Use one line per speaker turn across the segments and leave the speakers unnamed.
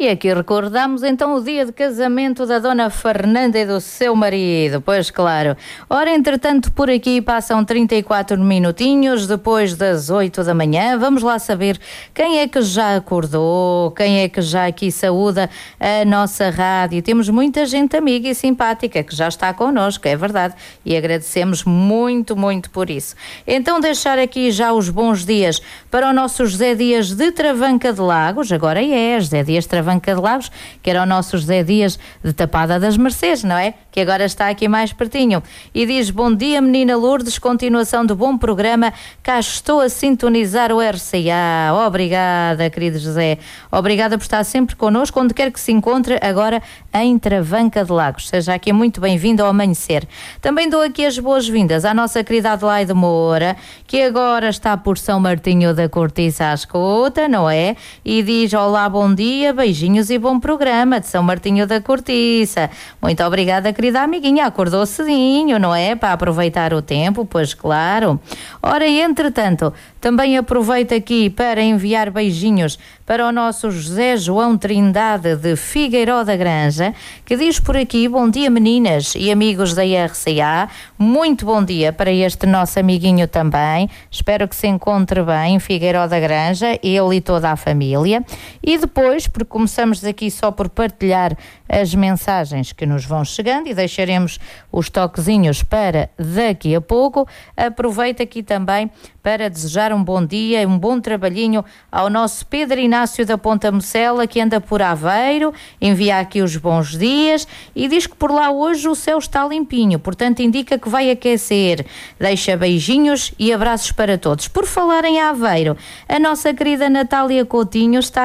E aqui recordamos então o dia de casamento da Dona Fernanda e do seu marido, pois claro. Ora, entretanto, por aqui passam 34 minutinhos depois das 8 da manhã. Vamos lá saber quem é que já acordou, quem é que já aqui saúda a nossa rádio. Temos muita gente amiga e simpática que já está connosco, é verdade, e agradecemos muito, muito por isso. Então deixar aqui já os bons dias para o nosso José Dias de Travanca de Lagos, agora é José Dias Travanca de Lagos, que era o nosso José Dias de Tapada das Mercês, não é? Que agora está aqui mais pertinho. E diz: bom dia, menina Lourdes, continuação do bom programa, cá estou a sintonizar o RCA. Obrigada, querido José. Obrigada por estar sempre connosco, onde quer que se encontre, agora em Travanca de Lagos. Seja aqui muito bem-vindo ao amanhecer. Também dou aqui as boas-vindas à nossa querida Adelaide Moura, que agora está por São Martinho da Cortiça à escuta, não é? E diz: olá, bom dia, beijinhos e bom programa de São Martinho da Cortiça. Muito obrigada, querida amiguinha. Acordou cedinho, não é? Para aproveitar o tempo, pois claro. Ora, e entretanto, também aproveito aqui para enviar beijinhos para o nosso José João Trindade de Figueiró da Granja, que diz por aqui: bom dia, meninas e amigos da RCA. Muito bom dia para este nosso amiguinho também. Espero que se encontre bem em Figueiró da Granja, ele e toda a família. E depois, porque começamos aqui só por partilhar as mensagens que nos vão chegando e deixaremos os toquezinhos para daqui a pouco, aproveito aqui também para desejar um bom dia, um bom trabalhinho ao nosso Pedro Inácio da Ponta Mocela, que anda por Aveiro, envia aqui os bons dias e diz que por lá hoje o céu está limpinho, portanto indica que vai aquecer. Deixa beijinhos e abraços para todos. Por falar em Aveiro, a nossa querida Natália Coutinho está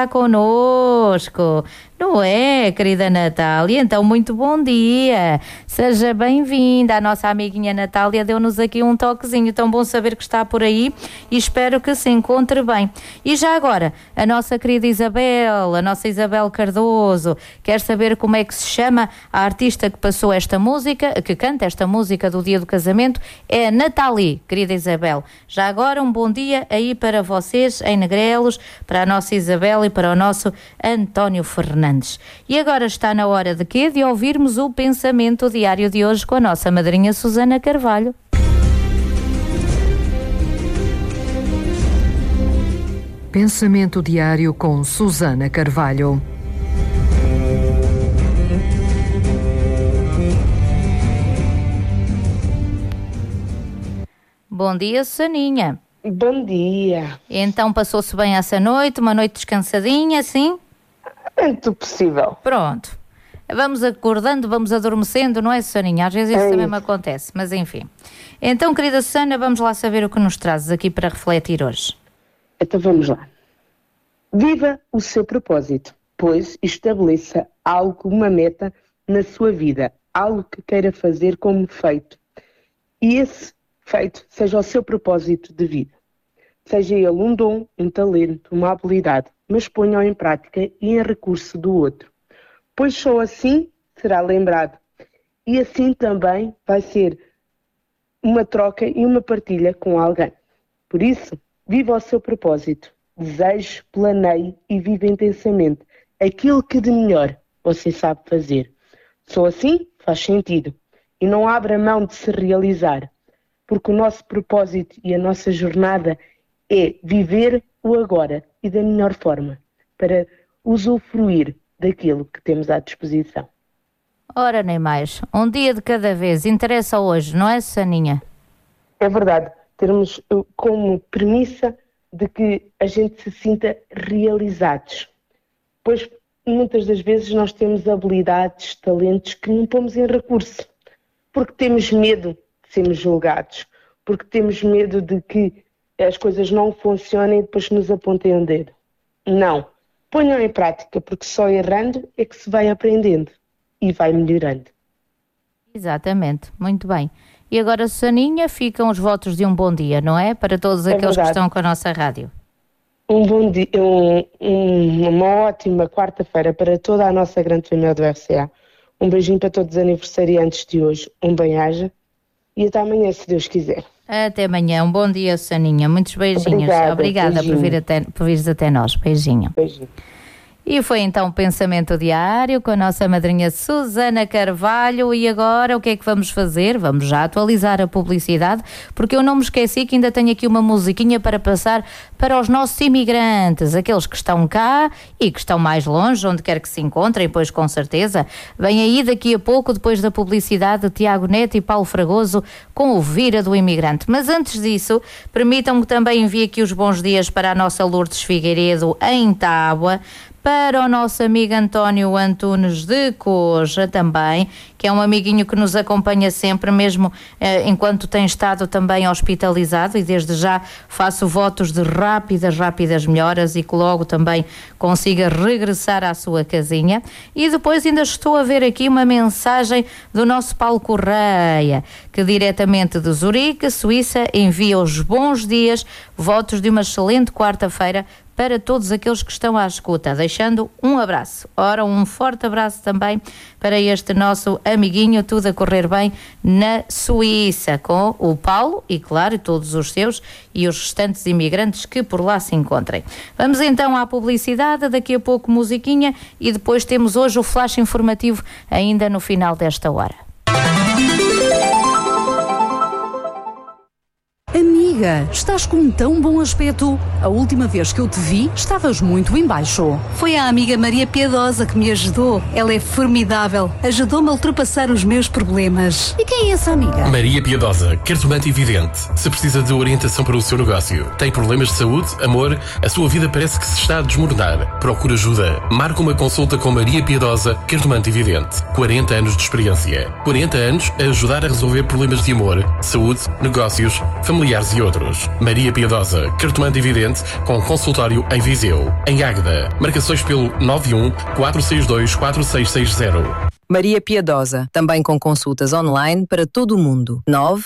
connosco. Não é, querida Natália? Então, muito bom dia. Seja bem-vinda. A nossa amiguinha Natália deu-nos aqui um toquezinho. Tão bom saber que está por aí e espero que se encontre bem. E já agora, a nossa querida Isabel, a nossa Isabel Cardoso, quer saber como é que se chama a artista que passou esta música, que canta esta música do dia do casamento? É a Nathalie, querida Isabel. Já agora, um bom dia aí para vocês, em Negrelos, para a nossa Isabel e para o nosso António Fernandes. E agora está na hora de quê? De ouvirmos o pensamento diário de hoje com a nossa madrinha Susana Carvalho.
Pensamento diário com Susana Carvalho.
Bom dia, Susaninha.
Bom dia.
Então passou-se bem essa noite, uma noite descansadinha, sim?
Dentro do possível.
Pronto. Vamos acordando, vamos adormecendo, não é, Susaninha? Às vezes isso também me acontece, mas enfim. Então, querida Susana, vamos lá saber o que nos trazes aqui para refletir hoje.
Então vamos lá. Viva o seu propósito, pois estabeleça algo, uma meta na sua vida, algo que queira fazer como feito. E esse feito seja o seu propósito de vida. Seja ele um dom, um talento, uma habilidade, mas ponha-o em prática e em recurso do outro. Pois só assim será lembrado. E assim também vai ser uma troca e uma partilha com alguém. Por isso, viva o seu propósito. Deseje, planeie e viva intensamente aquilo que de melhor você sabe fazer. Só assim faz sentido. E não abra mão de se realizar. Porque o nosso propósito e a nossa jornada é viver o agora e da melhor forma, para usufruir daquilo que temos à disposição.
Ora, nem mais. Um dia de cada vez. Interessa hoje, não é, Saninha?
É verdade. Termos como premissa de que a gente se sinta realizados. Pois muitas das vezes nós temos habilidades, talentos que não pomos em recurso. Porque temos medo de sermos julgados. Porque temos medo de que as coisas não funcionem e depois nos apontem o dedo. Não. Ponham em prática, porque só errando é que se vai aprendendo e vai melhorando.
Exatamente. Muito bem. E agora, Susaninha, ficam os votos de um bom dia, não é? Para todos aqueles que estão com a nossa rádio.
Um bom dia, uma ótima quarta-feira para toda a nossa grande família do RCA. Um beijinho para todos os aniversariantes de hoje. Um bem-aja. E até amanhã, se Deus quiser.
Até amanhã. Um bom dia, Susaninha. Muitos beijinhos. Obrigada por vires até nós. Beijinho.
Beijinho.
E foi então o Pensamento Diário com a nossa madrinha Susana Carvalho. E agora o que é que vamos fazer? Vamos já atualizar a publicidade, porque eu não me esqueci que ainda tenho aqui uma musiquinha para passar para os nossos imigrantes, aqueles que estão cá e que estão mais longe, onde quer que se encontrem, pois com certeza. Vem aí daqui a pouco, depois da publicidade, Tiago Neto e Paulo Fragoso com o Vira do Imigrante. Mas antes disso, permitam-me também enviar aqui os bons dias para a nossa Lourdes Figueiredo em Tábua, para o nosso amigo António Antunes de Coja também, que é um amiguinho que nos acompanha sempre, mesmo enquanto tem estado também hospitalizado, e desde já faço votos de rápidas melhoras e que logo também consiga regressar à sua casinha. E depois ainda estou a ver aqui uma mensagem do nosso Paulo Correia, que diretamente de Zurique, Suíça, envia os bons dias, votos de uma excelente quarta-feira para todos aqueles que estão à escuta, deixando um abraço. Ora, um forte abraço também para este nosso amiguinho, tudo a correr bem na Suíça, com o Paulo e, claro, todos os seus e os restantes imigrantes que por lá se encontrem. Vamos então à publicidade, daqui a pouco musiquinha e depois temos hoje o flash informativo ainda no final desta hora.
Amiga, estás com um tão bom aspecto. A última vez que eu te vi, estavas muito em baixo.
Foi a amiga Maria Piedosa que me ajudou. Ela é formidável. Ajudou-me a ultrapassar os meus problemas.
E quem é essa amiga?
Maria Piedosa, cartomante e vidente. Se precisa de orientação para o seu negócio, tem problemas de saúde, amor, a sua vida parece que se está a desmoronar. Procura ajuda. Marca uma consulta com Maria Piedosa, cartomante e vidente. 40 anos de experiência. 40 anos a ajudar a resolver problemas de amor, saúde, negócios, familiares e outros. Maria Piedosa, cartomante e vidente, com consultório em Viseu. Em Águeda, marcações pelo 91 462 4660.
Maria Piedosa, também com consultas online para todo o mundo.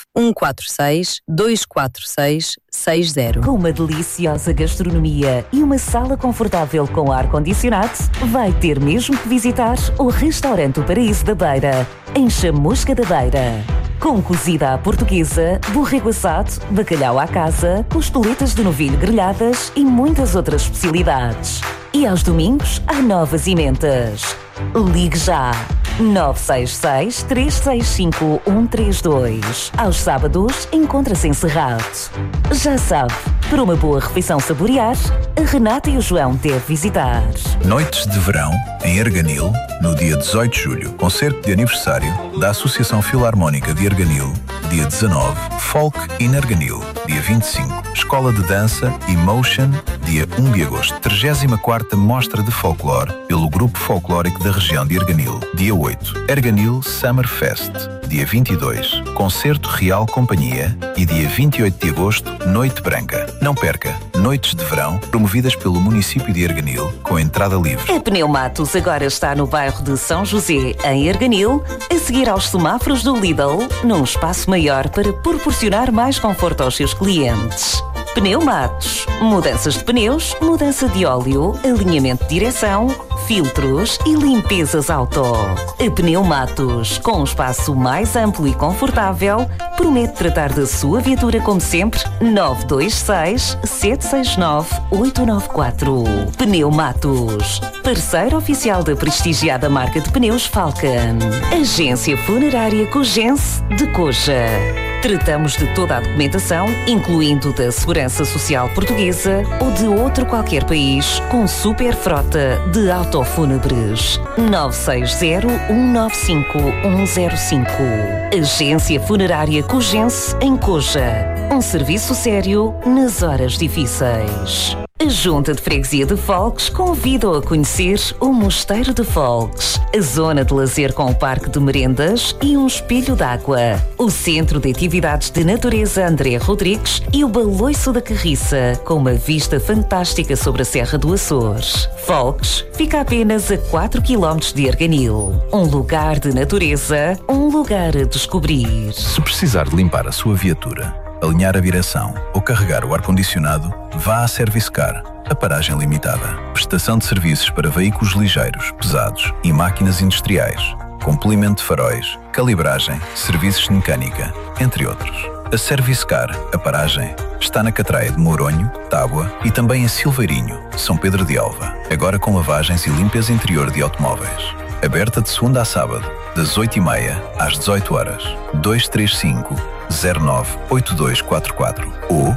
9-146-246-60.
Com uma deliciosa gastronomia e uma sala confortável com ar-condicionado, vai ter mesmo que visitar o restaurante O Paraíso da Beira, em Chamusca da Beira. Com cozida à portuguesa, borrego assado, bacalhau à casa, costeletas de novilho grelhadas e muitas outras especialidades. E aos domingos, há novas emendas. Ligue já! 966-365-132. Aos sábados, encontra-se encerrado. Já sabe, para uma boa refeição saborear, a Renata e o João devem visitar.
Noites de verão, em Arganil, no dia 18 de julho, concerto de aniversário da Associação Filarmónica de Arganil, dia 19, Folk in Arganil, dia 25, Escola de Dança Emotion, dia 1 de agosto, 34ª Mostra de Folclore, pelo Grupo Folclórico da região de Arganil, dia 8, Arganil Summer Fest, dia 22, Concerto Real Companhia e dia 28 de agosto, Noite Branca. Não perca, noites de verão promovidas pelo município de Arganil, com entrada livre.
A Pneumatos agora está no bairro de São José, em Arganil, a seguir aos semáforos do Lidl, num espaço maior para proporcionar mais conforto aos seus clientes. Pneumatos, mudanças de pneus, mudança de óleo, alinhamento de direção, filtros e limpezas auto. A Pneumatos, com um espaço mais amplo e confortável, promete tratar da sua viatura como sempre. 926-769-894. Pneumatos, parceiro oficial da prestigiada marca de pneus Falcon. Agência Funerária Cogense de Coja. Tratamos de toda a documentação, incluindo da Segurança Social Portuguesa ou de outro qualquer país, com super frota de autofúnebres. 960-195-105. Agência Funerária Cogense em Coja. Um serviço sério nas horas difíceis. A Junta de Freguesia de Folques convida-o a conhecer o Mosteiro de Folques, a zona de lazer com o parque de merendas e um espelho d'água, o Centro de Atividades de Natureza André Rodrigues e o Baloiço da Carriça, com uma vista fantástica sobre a Serra do Açores. Folques fica apenas a 4 km de Arganil. Um lugar de natureza, um lugar a descobrir.
Se precisar de limpar a sua viatura, alinhar a direção ou carregar o ar-condicionado, vá à Service Car, a paragem limitada. Prestação de serviços para veículos ligeiros, pesados e máquinas industriais, com polimento de faróis, calibragem, serviços de mecânica, entre outros. A Servicecar, a paragem, está na Catraia de Mouronho, Tábua e também em Silveirinho, São Pedro de Alva, agora com lavagens e limpeza interior de automóveis. Aberta de segunda a sábado, das 8h30 às 18 horas. 235-098244 ou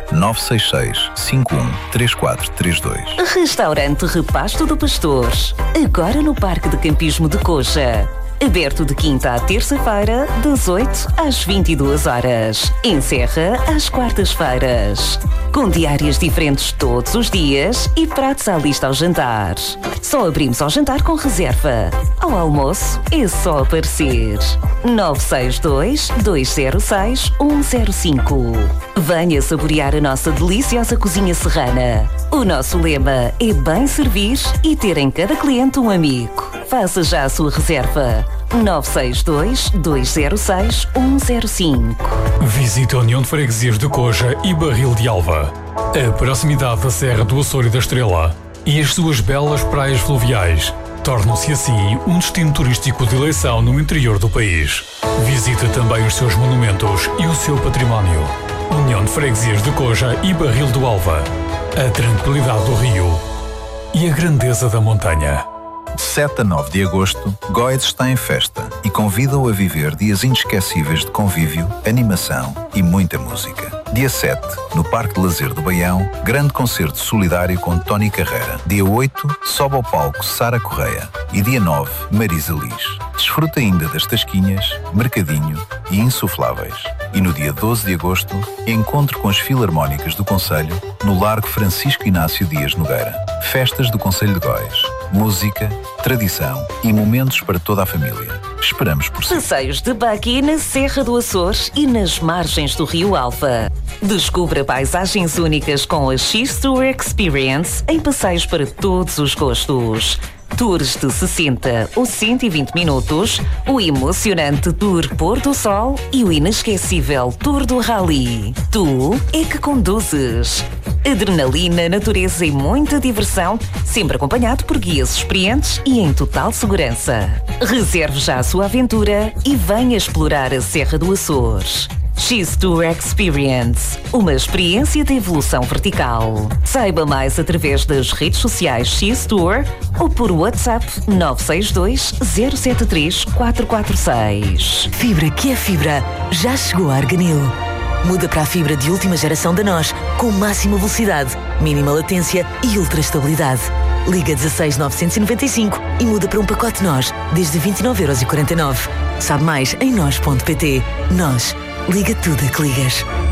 966-513432.
Restaurante Repasto do Pastor, agora no Parque de Campismo de Coja. Aberto de quinta à terça-feira, das 8 às 22 horas. Encerra às quartas-feiras. Com diárias diferentes todos os dias e pratos à lista ao jantar. Só abrimos ao jantar com reserva. Ao almoço é só aparecer. 962-206-105. Venha saborear a nossa deliciosa cozinha serrana. O nosso lema é bem servir e ter em cada cliente um amigo. Faça já a sua reserva. 962-206-105.
Visite a União de Freguesias de Coja e Barril de Alva. A proximidade da Serra do Açor e da Estrela e as suas belas praias fluviais tornam-se assim um destino turístico de eleição no interior do país. Visite também os seus monumentos e o seu património. União de Freguesias de Coja e Barril do Alva. A tranquilidade do rio e a grandeza da montanha.
De 7 a 9 de agosto, Góides está em festa e convida-o a viver dias inesquecíveis de convívio, animação e muita música. Dia 7, no Parque de Lazer do Baião, grande concerto solidário com Tony Carreira. Dia 8, sobe ao palco Sara Correia. E dia 9, Marisa Liz. Desfruta ainda das tasquinhas, mercadinho e insufláveis. E no dia 12 de agosto, encontro com as Filarmónicas do Concelho no Largo Francisco Inácio Dias Nogueira. Festas do Concelho de Góis. Música, tradição e momentos para toda a família. Esperamos por si.
Passeios de buggy na Serra do Açor e nas margens do Rio Alva. Descubra paisagens únicas com a X-Tour Experience em passeios para todos os gostos. Tours de 60 ou 120 minutos, o emocionante Tour Pôr do Sol e o inesquecível Tour do Rally. Tu é que conduzes. Adrenalina, natureza e muita diversão, sempre acompanhado por guias experientes e em total segurança. Reserve já a sua aventura e venha explorar a Serra do Açor. X-Tour Experience, uma experiência de evolução vertical. Saiba mais através das redes sociais X-Tour ou por WhatsApp 962 073 446.
Fibra que é fibra, já chegou a Arganil. Muda para a fibra de última geração da NOS, com máxima velocidade, mínima latência e ultra estabilidade. Liga 16 995 e muda para um pacote NOS, desde 29,49€. Sabe mais em NOS.pt. NOS. Liga tudo a que ligas.